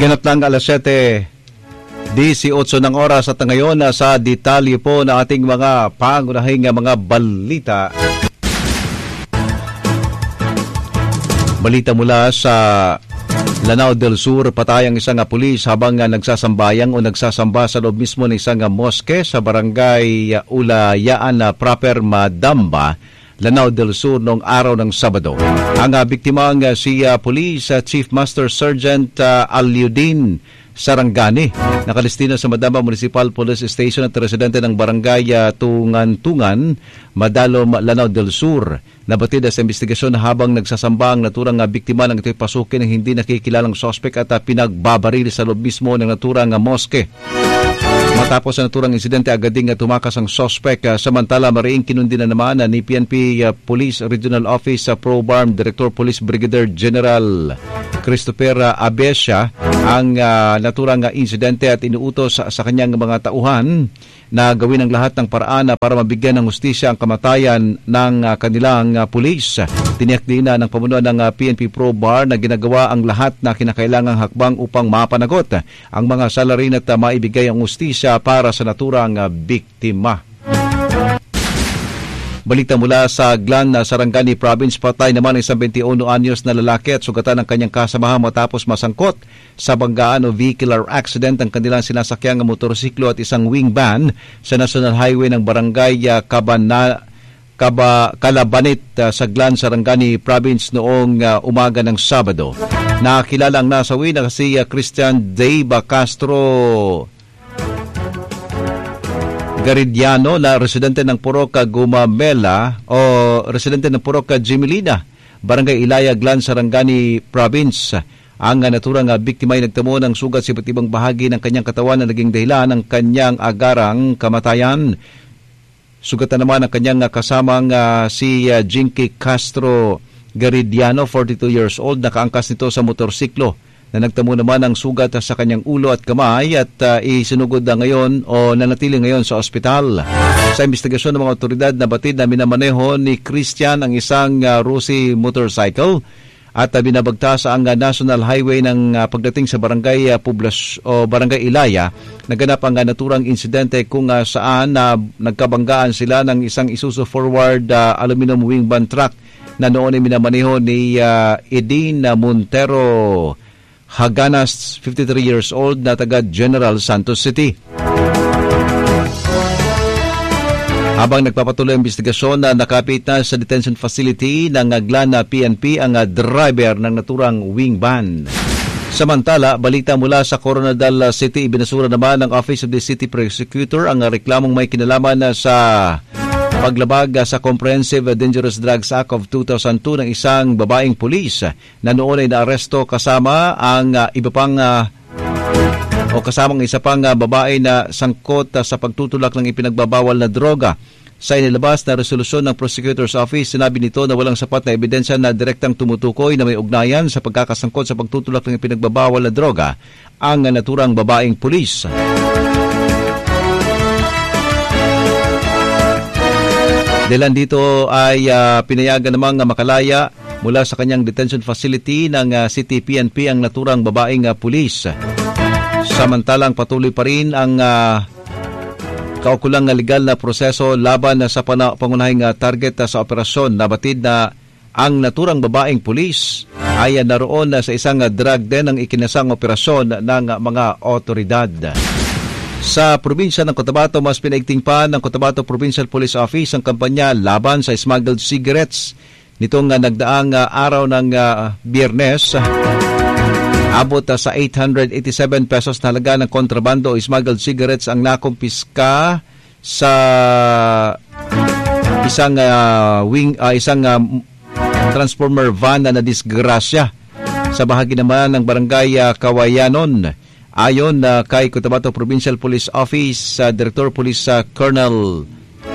Ganap lang alas 7:18 ng oras at ngayon sa detalye po na ating mga pangunahing mga balita. Balita mula sa Lanao del Sur, patay ang isang pulis habang nagsasambayang o nagsasamba sa loob mismo ng isang moske sa barangay Ulayaan proper, Madamba, Lanao del Sur noong araw ng Sabado. Ang biktima si Police Chief Master Sergeant Aliudin Sarangani, nakalistina sa Madamba Municipal Police Station at residente ng barangay Tungan-Tungan, Madalom, Lanao del Sur. Nabatid sa investigasyon habang nagsasamba ang naturang biktima ng ito'y pasukin ng hindi nakikilalang sospek at pinagbabaril sa loob mismo ng naturang moske. Matapos ang naturang insidente, agad ding tumakas ang sospek. Samantala, mariing kinundi na naman ni PNP Police Regional Office Pro-Barm Director Police Brigadier General Christopher Abesha ang naturang insidente at inuutos sa kanyang mga tauhan na gawin ang lahat ng paraan para mabigyan ng hustisya ang kamatayan ng kanilang pulis. Tiniyak din ng pamunuan ng PNP Pro-Bar na ginagawa ang lahat na kinakailangang hakbang upang mapanagot ang mga salarin at maibigay ang hustisya para sa naturang biktima. Balita mula sa Glan, Sarangani Province, patay naman ang isang 21 anyos na lalaki at sugatan ng kanyang kasamahan matapos masangkot sa banggaan o vehicular accident ang kanilang sinasakyang motorsiklo at isang wing van sa National Highway ng Barangay Calabanit sa Glan, Sarangani Province noong umaga ng Sabado. Nakilala ang nasawi na si Christian Dave Castro Garidiano na residente ng Purok Gumamela o residente ng Purok Jimilina, Barangay Ilaya, Glan, Sarangani Province. Ang naturang biktima ay nagtamo ng sugat sa iba't ibang bahagi ng kanyang katawan na naging dahilan ng kanyang agarang kamatayan. Sugatan naman ang kanyang kasamang si Jinky Castro Garidiano, 42 years old, nakaangkas nito sa motorsiklo na nagtamo naman ng sugat sa kanyang ulo at kamay at isinugod na ngayon o nanatili ngayon sa ospital. Sa investigasyon ng mga otoridad, nabatid na minamaneho ni Christian ang isang Rusi motorcycle at binabagtas ang National Highway ng pagdating sa Barangay Barangay Ilaya. Naganap ang naturang insidente kung saan nagkabanggaan sila ng isang Isuzu forward aluminum wing van truck na noon ay minamaneho ni Edine Montero Haganas, 53 years old, na taga General Santos City. Habang nagpapatuloy ang investigasyon, na nakapit na sa detention facility ng Glan PNP ang driver ng naturang wing van. Samantala, balita mula sa Coronadal City, ibinasura naman ng Office of the City Prosecutor ang reklamong may kinalaman sa paglabag sa Comprehensive Dangerous Drugs Act of 2002 ng isang babaeng pulis na noon ay naaresto kasama ang kasamang isa pang babae na sangkot sa pagtutulak ng ipinagbabawal na droga. Sa inilabas na resolusyon ng Prosecutor's Office, sinabi nito na walang sapat na ebidensya na direktang tumutukoy na may ugnayan sa pagkakasangkot sa pagtutulak ng ipinagbabawal na droga ang naturang babaeng pulis. Dahil dito ay pinayagan namang makalaya mula sa kanyang detention facility ng City PNP ang naturang babaeng pulis. Samantalang patuloy pa rin ang kaukulang legal na proseso laban sa pangunahing target sa operasyon. Nabatid na ang naturang babaeng pulis ay naroon sa isang drug den ang ikinasang operasyon ng mga otoridad. Sa probinsya ng Cotabato, mas pinaigting pa ng Cotabato Provincial Police Office ang kampanya laban sa smuggled cigarettes. Nitong nagdaang araw ng Biyernes, abot sa 887 pesos na halaga ng kontrabando o smuggled cigarettes ang nakumpiska sa isang transformer van na nadisgrasya sa bahagi naman ng Barangay Kawayanon. Ayon kay Cotabato Provincial Police Office Director Police Colonel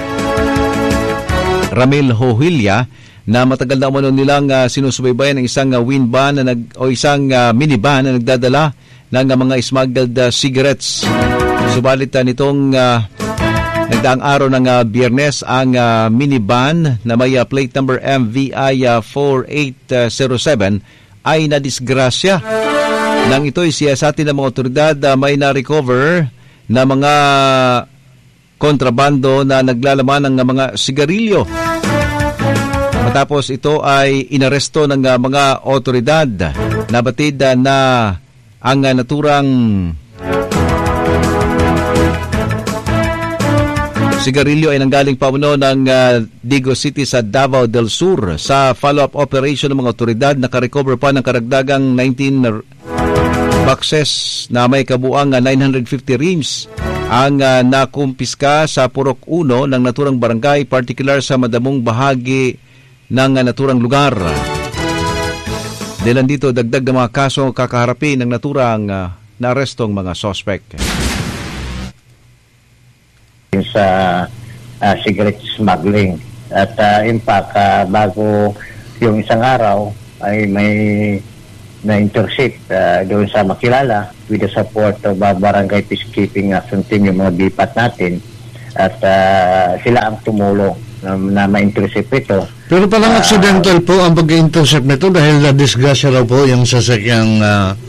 Ramil Hohilya, na matagal na umano nilang sinusubaybayan ng isang isang minivan na nagdadala ng mga smuggled cigarettes. Subalit nitong nagdaang araw ng Biyernes, ang minivan na may plate number MVI 4807 ay nadisgrasya Nang ito'y siyasati ng mga otoridad, may na-recover na mga kontrabando na naglalaman ng mga sigarilyo. Matapos ito ay inaresto ng mga otoridad. Nabatid na ang naturang sigarilyo ay nanggaling pamuno ng Digos City sa Davao del Sur. Sa follow-up operation ng mga otoridad, nakarecover pa ng karagdagang 19 boxes na may kabuang 950 rims ang nakumpiska sa Purok 1 ng naturang barangay, particular sa madamong bahagi ng naturang lugar. Dahil dito, dagdag ng mga kaso kakaharapin ng naturang naarestong mga suspect. Sa cigarette smuggling. At in fact, bago yung isang araw ay may na-intercept doon sa Makilala with the support of Barangay Peacekeeping Action Team, yung mga bipat natin. At sila ang tumulong na ma-intercept ito. Pero parang accidental po ang pag-intercept nito dahil na-disgrasya raw po yung sasakyang...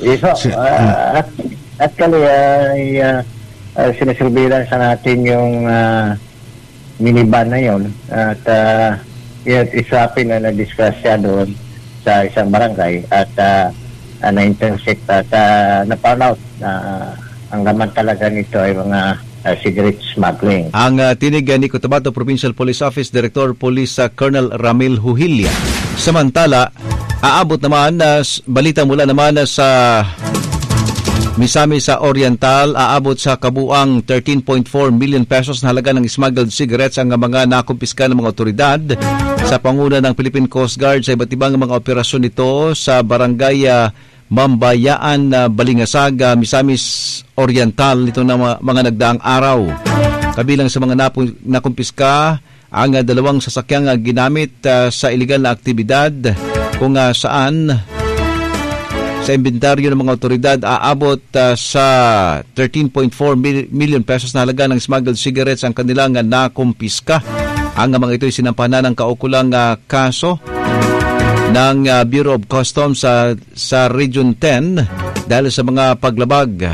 Actually, sinasurveillance natin yung minivan na yun at iswapin na na-discuss siya doon sa isang barangay at na-intercept at na-found out na ang laman talaga nito ay mga cigarette smuggling. Ang tinig ni Cotabato Provincial Police Office Director Police Colonel Ramil Huhilya. Samantala, aabot naman balita mula naman sa Misamis sa Oriental, aabot sa kabuang 13.4 million pesos na halaga ng smuggled cigarettes ang mga nakumpiska ng mga otoridad sa panguna ng Philippine Coast Guard sa iba't ibang mga operasyon nito sa barangay Mambayaan, Balingasag, Misamis Oriental nito na mga nagdaang araw. Kabilang sa mga nakumpiska ang dalawang sasakyang ginamit sa iligal na aktibidad kung saan sa inventaryo ng mga otoridad aabot sa 13.4 million pesos na halaga ng smuggled cigarettes ang kanilang nakumpiska. Ang mga ito ay sinampanan ng kaukulang kaso ng Bureau of Customs sa Region 10 dahil sa mga paglabag.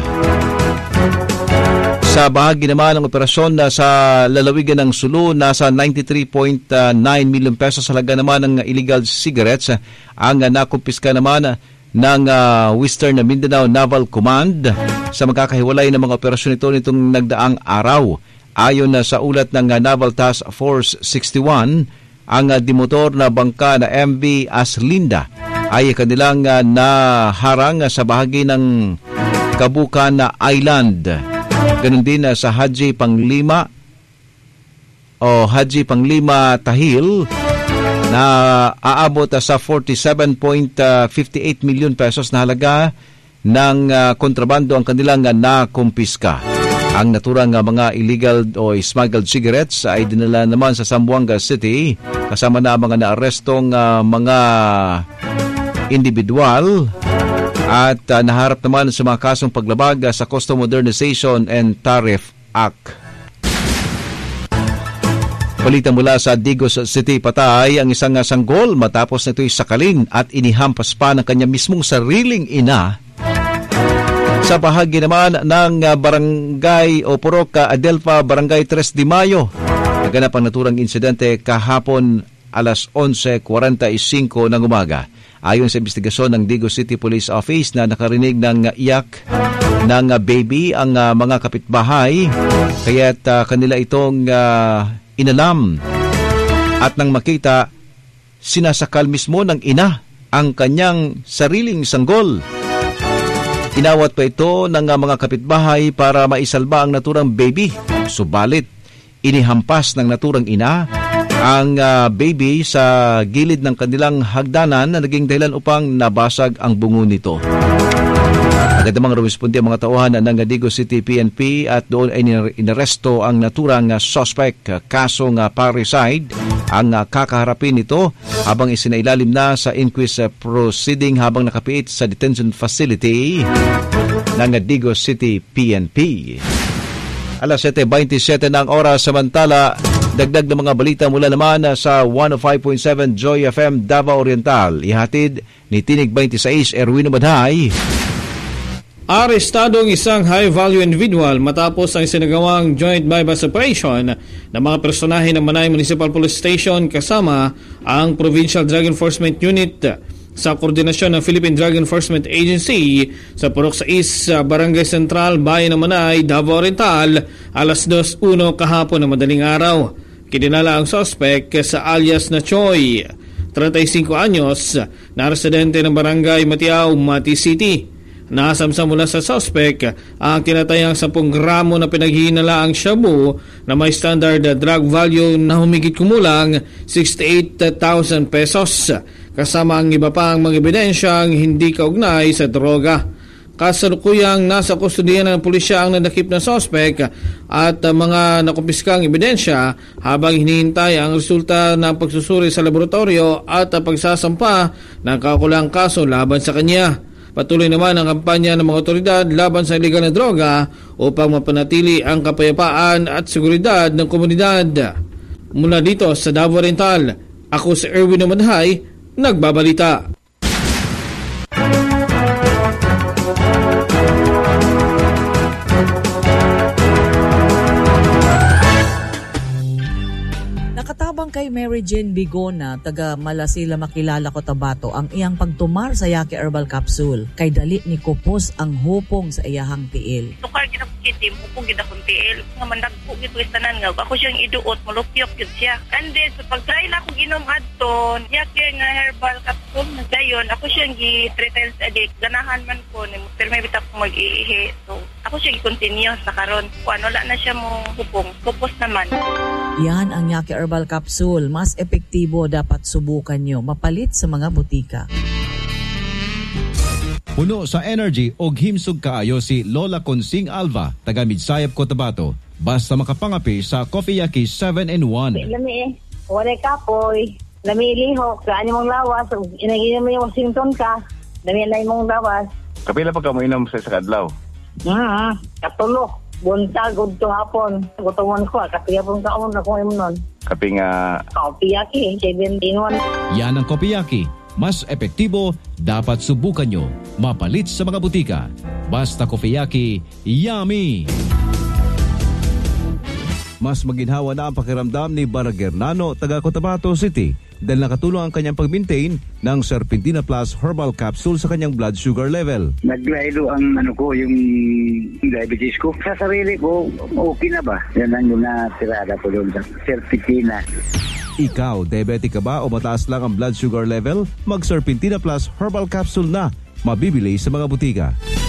Sa bahagi naman ng operasyon sa lalawigan ng Sulu, nasa 93.9 million pesos halaga naman ng illegal cigarettes ang nakumpiska naman ng Western Mindanao Naval Command sa magkakahiwalay ng mga operasyon ito nitong nagdaang araw. Ayon sa ulat ng Naval Task Force 61, ang dimotor na bangka na MV Aslinda ay kanilang naharang sa bahagi ng Kabukan Island. Ganun din sa Haji Panglima Tahil na aabot sa 47.58 million pesos na halaga ng kontrabando ang kanilang nakumpiska. Ang naturang mga illegal o smuggled cigarettes ay dinala naman sa Zamboanga City kasama na mga naarestong mga individual at naharap naman sa mga kasong paglabag sa Custom Modernization and Tariff Act. Balita mula sa Digos City, patay ang isang sanggol matapos na ito'y sakalin at inihampas pa ng kanya mismong sariling ina. Sa bahagi naman ng barangay o Purok Adelpa, Barangay 3 de Mayo, naganap ang naturang insidente kahapon alas 11:45 ng umaga. Ayon sa investigasyon ng Digos City Police Office na nakarinig ng iyak ng baby ang mga kapitbahay, kaya't kanila itong inalam at nang makita, sinasakal mismo ng ina ang kanyang sariling sanggol. Inawat pa ito ng mga kapitbahay para maisalba ang naturang baby. Subalit, inihampas ng naturang ina ang baby sa gilid ng kanilang hagdanan na naging dahilan upang nabasag ang bungo nito. Agad namang rumisponde ang mga tauhan ng Digos City PNP at doon ay inaresto ang naturang suspect. Kasong parricide ang kakaharapin nito habang isinailalim na sa inquest proceeding habang nakapiit sa detention facility ng Digos City PNP. Alas 7:27 na ang oras. Samantala, dagdag ng mga balita mula naman sa 105.7 Joy FM Davao Oriental. Ihatid ni Tinig 26 Erwin Madhay. Arestado ang isang high-value individual matapos ang sinagawang joint bypass operation ng mga personahe ng Manay Municipal Police Station kasama ang Provincial Drug Enforcement Unit sa koordinasyon ng Philippine Drug Enforcement Agency sa Purok 6, Barangay Central, Bayan ng Manay, Davao Oriental, alas 2:01 kahapon ng madaling araw. Kinilala ang suspect sa alias na Choi, 35 anyos, na residente ng Barangay Matiao, Mati City. Nasamsam mula sa suspect ang tinatayang 10 gramo na pinaghihinalaang shabu na may standard drug value na humigit kumulang 68,000 pesos, kasama ang iba pang mga ebidensyang hindi kaugnay sa droga. Kasalukuyang nasa kustodiya ng pulisya ang nanakip na suspect at mga nakumpiskang ebidensya habang hinihintay ang resulta ng pagsusuri sa laboratorio at pagsasampa ng kaukulang kaso laban sa kanya. Patuloy naman ang kampanya ng mga otoridad laban sa iligal na droga upang mapanatili ang kapayapaan at seguridad ng komunidad. Mula dito sa Davao Oriental, ako si Erwin Umadhay, nagbabalita. Nakatabang kay Mary Jane Bigona, taga Malasila Makilala Cotabato, ang iyang pagtumar sa Yaki Herbal Capsule. Kay dali ni Kupos ang hupong sa iyahang tiil. Tukar ginapukitim, hupong gidakong tiil. Nga mandagpo gito istanan nga. Ako siyang iduot, malupyok yun siya. And then, so pag-try na akong inom adton, Yaki nga Herbal Capsule, nagayon, ako siyang 3 times a day. Ganahan man ko, pero may bitap ko mag-iihi. So, ako siyang i-continue sa karon. Kung ano, wala na siya mong hupong. Kupos naman. Yan ang Yaki Herbal Capsule. Mas epektibo, dapat subukan nyo. Mapalit sa mga butika. Puno sa energy og himsog kaayo si Lola Consing Alva, taga Midsayap, Cotabato. Basta makapangapi sa Coffee Yaki 7-in-1. Lami wala kapoy. Lami lihok. Saan mong lawas. Inaginom mo yung Washington ka. Dami na mong lawas. Kapila pa ka mo inom sa kadlaw? Katulog. Buntag, gudto hapon. Gutuman ko, kapiyapon kaon na kung imunon. Kapi nga... Coffee Yaki, 7-in-1. Yan ang Coffee Yaki. Mas epektibo, dapat subukan nyo. Mapalit sa mga butika. Basta Coffee Yaki, yummy! Mas maginhawa na ang pakiramdam ni Baragernano, taga Cotabato City, dahil nakatulong ang kanyang pag-maintain ng Serpentina Plus Herbal Capsule sa kanyang blood sugar level. Naglaylo ang yung diabetes ko. Sa sarili ko, okay na ba? Yan ang yung nasirada ko doon sa Serpentina. Ikaw, diabetic ka ba o mataas lang ang blood sugar level? Mag-Serpentina Plus Herbal Capsule na. Mabibili sa mga butika.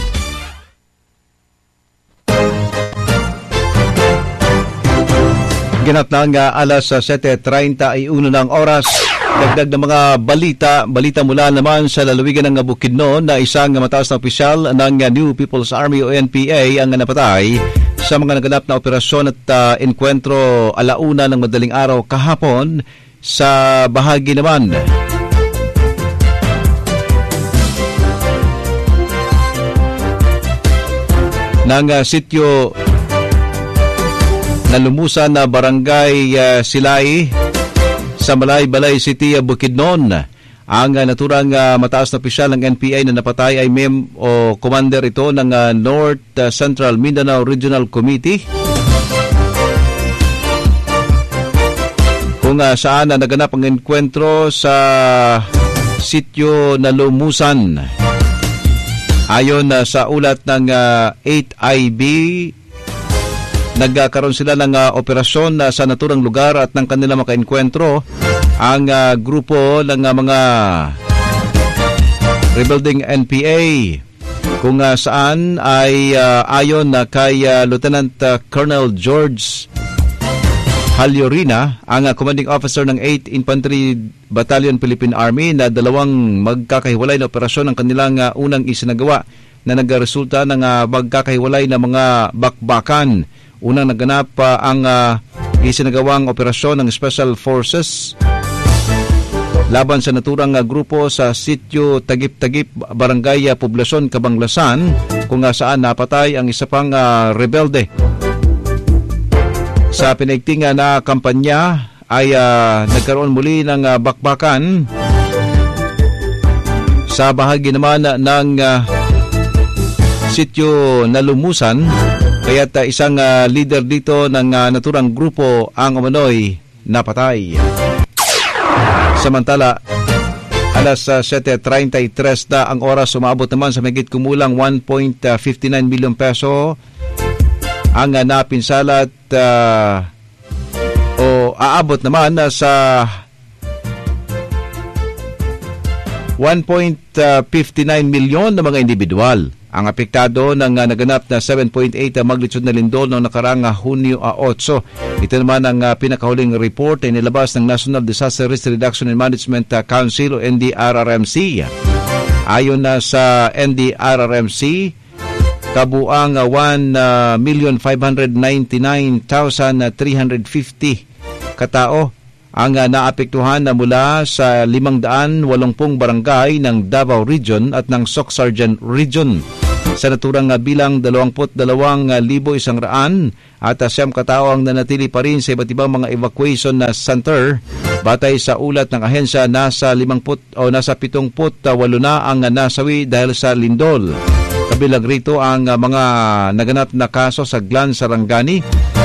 Ginatnang alas 7:31 ng oras. Dagdag na mga balita mula naman sa lalawigan ng Bukidnon na isang mataas na opisyal ng New People's Army o NPA ang napatay sa mga naganap na operasyon at enkwentro alauna ng madaling araw kahapon sa bahagi naman ng sityo na lumusan na Barangay Silay sa Balay City, Bukidnon. Ang naturang mataas na opisyal ng NPA na napatay ay commander ito ng North Central Mindanao Regional Committee, kung saan naganap ang enkwentro sa sityo na lumusan. Ayon sa ulat ng 8IB, nagkaroon sila ng operasyon sa naturang lugar at ng kanilang makaenkwentro ang grupo ng mga rebuilding NPA, kung saan ay ayon kay Lieutenant Colonel George Haliorina, ang commanding officer ng 8th Infantry Battalion Philippine Army, na dalawang magkakahiwalay na operasyon ang kanilang unang isinagawa na nagresulta ng magkakahiwalay na mga bakbakan. Unang naganap ang isinagawang operasyon ng Special Forces laban sa naturang grupo sa sitio Tagip-Tagip, Barangay Poblasyon, Cabanglasan, kung saan napatay ang isa pang rebelde. Sa pinaigting na kampanya ay nagkaroon muli ng bakbakan sa bahagi naman ng sityo Nalumusan. Kaya't isang leader dito ng naturang grupo ang umano'y napatay. Samantala, alas 7:33 na ang oras, umabot naman sa mahigit kumulang 1.59 bilyon peso ang napinsala at aabot naman sa 1.59 milyon na mga individual ang apektado ng naganap na 7.8 magnitude na lindol noong nakarang Hunyo 8. Ito naman ang pinakahuling report ay nilabas ng National Disaster Risk Reduction and Management Council o NDRRMC. Ayon na sa NDRRMC, kabuang 1,599,350 katao ang naapektuhan na mula sa 580 barangay ng Davao Region at ng Soc-Sargen Region. Sa naturang bilang 22,100 at 9 katao ang nanatili pa rin sa iba't ibang mga evacuation center. Batay sa ulat ng ahensya, nasa 78 na ang nasawi dahil sa lindol. Kabilang rito ang mga naganap na kaso sa Glan, Sarangani,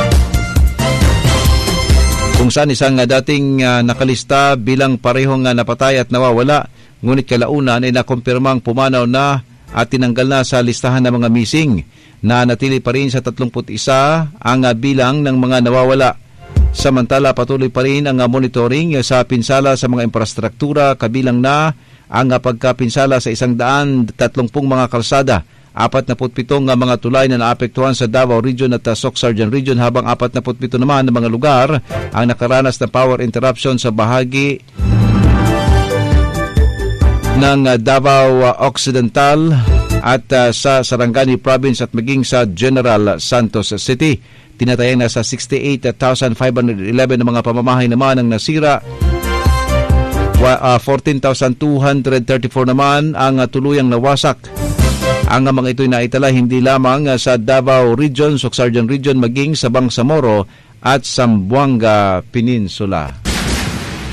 kung saan isang dating nakalista bilang parehong napatay at nawawala, ngunit kalaunan ay nakumpirmang pumanaw na at tinanggal na sa listahan ng mga missing. Nanatili pa rin sa 31 ang bilang ng mga nawawala. Samantala, patuloy pa rin ang monitoring sa pinsala sa mga infrastruktura, kabilang na ang pagkapinsala sa 130 mga kalsada, 47 mga tulay na naapektuhan sa Davao Region at Soc-Sargen Region, habang 47 naman ng mga lugar ang nakaranas ng power interruption sa bahagi ng Davao Occidental at sa Sarangani Province at maging sa General Santos City. Tinatayang nasa 68,511 na mga pamamahay naman ang nasira. 14,234 naman ang tuluyang nawasak. Ang mga ito'y naitala hindi lamang sa Davao Region, Soc-Sargen Region, maging sa Bangsamoro at Zamboanga Peninsula.